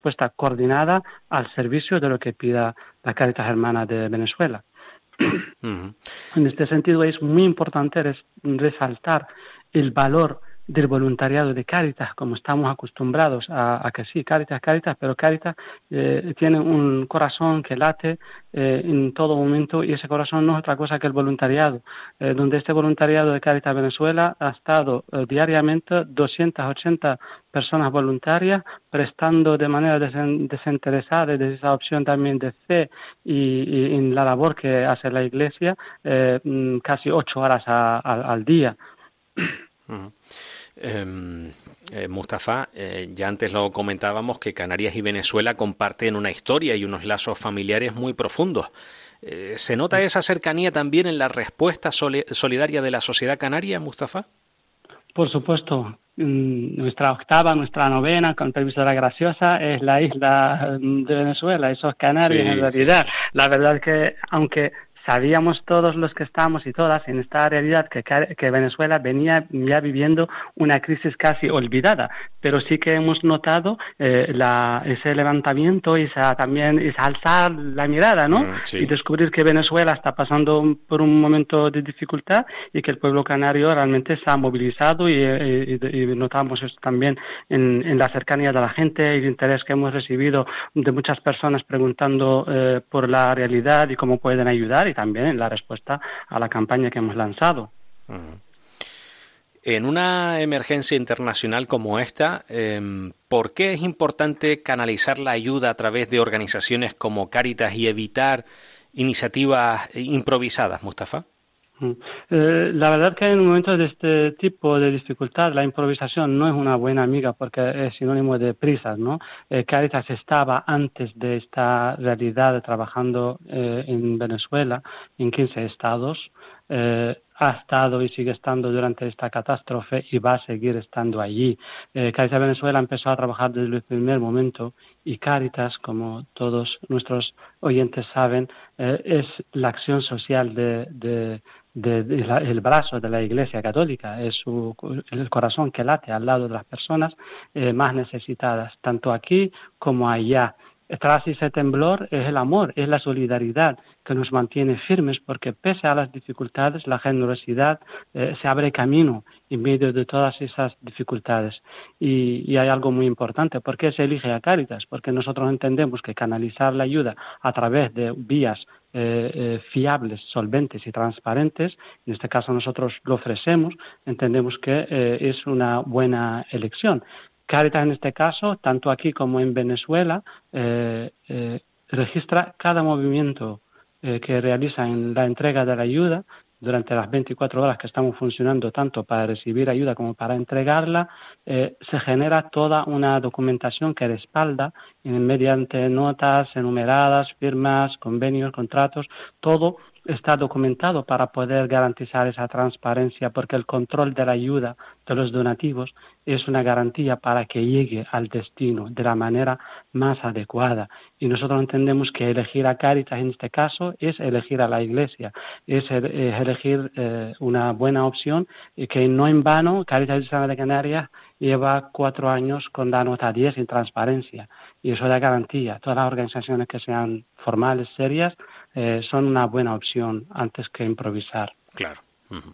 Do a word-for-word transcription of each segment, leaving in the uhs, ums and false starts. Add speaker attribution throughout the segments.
Speaker 1: respuesta coordinada al servicio de lo que pida la Cáritas Hermana de Venezuela. Uh-huh. En este sentido es muy importante res- resaltar el valor del voluntariado de Cáritas, como estamos acostumbrados a, a que sí, Cáritas, Cáritas, pero Cáritas eh, tiene un corazón que late eh, en todo momento, y ese corazón no es otra cosa que el voluntariado, eh, donde este voluntariado de Cáritas Venezuela ha estado eh, diariamente doscientas ochenta personas voluntarias prestando de manera desen, desinteresada, desde esa opción también de fe y, y en la labor que hace la Iglesia, eh, casi ocho horas a, a, al día.
Speaker 2: Uh-huh. Eh, eh, Mustafa, eh, ya antes lo comentábamos que Canarias y Venezuela comparten una historia y unos lazos familiares muy profundos. Eh, ¿Se nota esa cercanía también en la respuesta soli- solidaria de la sociedad canaria, Mustafa?
Speaker 1: Por supuesto. Nuestra octava, nuestra novena, con permiso de la graciosa, es la isla de Venezuela, esos Canarias, sí, en realidad. Sí. La verdad que, aunque sabíamos todos los que estamos y todas en esta realidad que, que Venezuela venía ya viviendo una crisis casi olvidada, pero sí que hemos notado eh, la, ese levantamiento y esa, también esa alzar la mirada, ¿no? Mm, sí. Y descubrir que Venezuela está pasando por un momento de dificultad y que el pueblo canario realmente se ha movilizado, y, y, y notamos esto también en, en la cercanía de la gente y el interés que hemos recibido de muchas personas preguntando eh, por la realidad y cómo pueden ayudar, y también en la respuesta a la campaña que hemos lanzado.
Speaker 2: Uh-huh. En una emergencia internacional como esta, eh, ¿por qué es importante canalizar la ayuda a través de organizaciones como Cáritas y evitar iniciativas improvisadas, Mustafa?
Speaker 1: Eh, la verdad que en momentos de este tipo de dificultad la improvisación no es una buena amiga, porque es sinónimo de prisas, ¿no? Eh, Cáritas estaba antes de esta realidad trabajando eh, en Venezuela, en quince estados, eh, ha estado y sigue estando durante esta catástrofe y va a seguir estando allí. Eh, Cáritas Venezuela empezó a trabajar desde el primer momento, y Cáritas, como todos nuestros oyentes saben, eh, es la acción social de, de De, de la, el brazo de la Iglesia Católica, es su, el corazón que late al lado de las personas eh, más necesitadas, tanto aquí como allá. Tras ese temblor es el amor, es la solidaridad que nos mantiene firmes, porque pese a las dificultades, la generosidad eh, se abre camino en medio de todas esas dificultades. Y, y hay algo muy importante: ¿por qué se elige a Cáritas? Porque nosotros entendemos que canalizar la ayuda a través de vías eh, eh, fiables, solventes y transparentes, en este caso nosotros lo ofrecemos, entendemos que eh, es una buena elección. Cáritas en este caso, tanto aquí como en Venezuela, eh, eh, registra cada movimiento eh, que realiza en la entrega de la ayuda durante las veinticuatro horas que estamos funcionando, tanto para recibir ayuda como para entregarla. Eh, se genera toda una documentación que respalda en, mediante notas enumeradas, firmas, convenios, contratos, todo está documentado para poder garantizar esa transparencia, porque el control de la ayuda de los donativos es una garantía para que llegue al destino de la manera más adecuada. Y nosotros entendemos que elegir a Cáritas en este caso es elegir a la Iglesia, es, es elegir eh, una buena opción, y que no en vano Cáritas de Canarias lleva cuatro años con la nota diez en transparencia, y eso da garantía. Todas las organizaciones que sean formales, serias, eh, son una buena opción antes que improvisar.
Speaker 2: Claro. Uh-huh.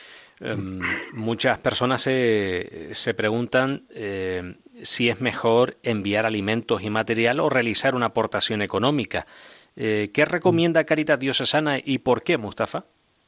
Speaker 2: Um, muchas personas se, se preguntan eh, si es mejor enviar alimentos y material o realizar una aportación económica. Eh, ¿Qué recomienda Cáritas Diocesana y por qué, Mustafa?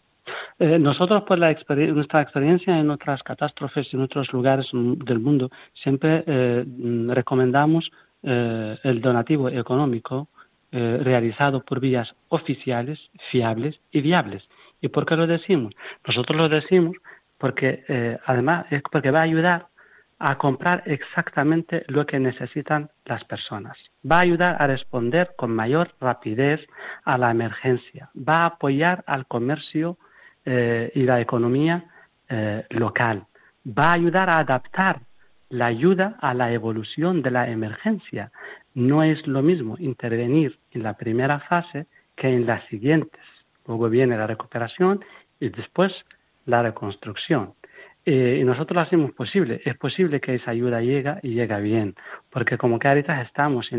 Speaker 1: Eh, nosotros, por la exper- nuestra experiencia en otras catástrofes en otros lugares del mundo, siempre eh, recomendamos eh, el donativo económico eh, realizado por vías oficiales, fiables y viables. ¿Y por qué lo decimos? Nosotros lo decimos porque, eh, además, es porque va a ayudar a comprar exactamente lo que necesitan las personas. Va a ayudar a responder con mayor rapidez a la emergencia. Va a apoyar al comercio eh, y la economía eh, local. Va a ayudar a adaptar la ayuda a la evolución de la emergencia. No es lo mismo intervenir en la primera fase que en las siguientes. Luego viene la recuperación y después la reconstrucción. Eh, y nosotros lo hacemos posible. Es posible que esa ayuda llegue y llega bien, porque como Cáritas estamos